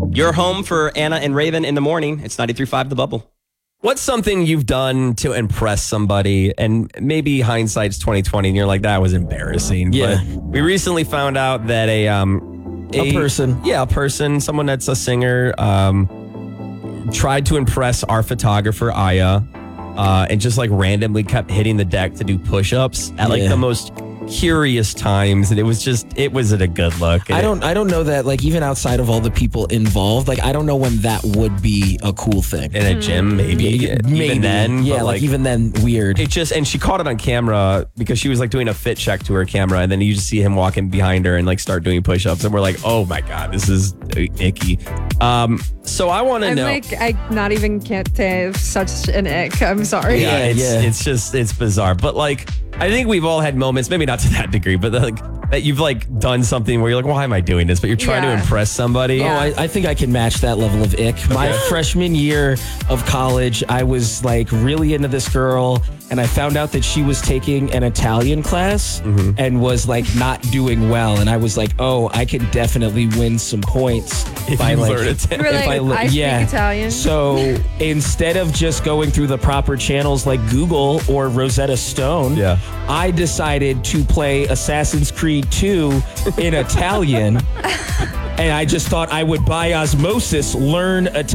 Your home for Anna and Raven in the morning. It's 93.5 The Bubble. What's something you've done to impress somebody, and maybe hindsight's 2020, and you're like, that was embarrassing. Yeah. But we recently found out that a person. Yeah, a person, someone that's a singer, tried to impress our photographer, Aya, and just like randomly kept hitting the deck to do push-ups at like the most curious times, and it wasn't a good look. I don't know that, like, even outside of all the people involved, like, I don't know when that would be a cool thing. In a gym, maybe. Even then. Yeah, but like even then, weird. It just, and she caught it on camera because she was like doing a fit check to her camera, and then you just see him walking behind her and like start doing push-ups, and we're like, oh my God, this is icky. So I want to know. I not even can't say such an ick. I'm sorry. Yeah, it's bizarre. But like, I think we've all had moments, maybe not to that degree, but like that you've like done something where you're like, why am I doing this? But you're trying to impress somebody. Yeah. Oh, I think I can match that level of ick. My freshman year of college, I was like really into this girl, and I found out that she was taking an Italian class and was like not doing well. And I was like, oh, I could definitely win some points If by you like, learn Italian. You were like, I speak Italian. So instead of just going through the proper channels like Google or Rosetta Stone, I decided to play Assassin's Creed 2 in Italian. And I just thought I would by osmosis learn Italian.